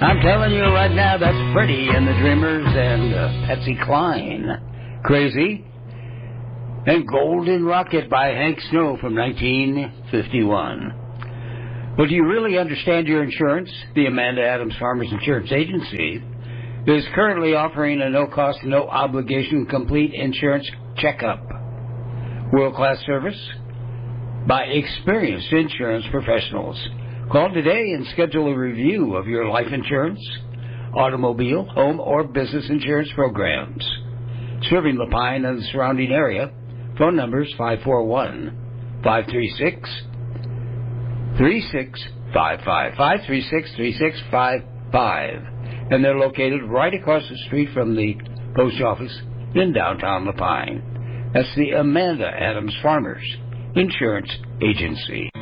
I'm telling you right now, that's Freddie and the Dreamers and Patsy Cline. Crazy. And Golden Rocket by Hank Snow from 1951. Well, do you really understand your insurance? The Amanda Adams Farmers Insurance Agency is currently offering a no-cost, no-obligation complete insurance checkup. World-class service by experienced insurance professionals. Call today and schedule a review of your life insurance, automobile, home, or business insurance programs. Serving La Pine and the surrounding area, phone numbers 541-536-3655, 536-3655. And they're located right across the street from the post office in downtown La Pine. That's the Amanda Adams Farmers Insurance Agency.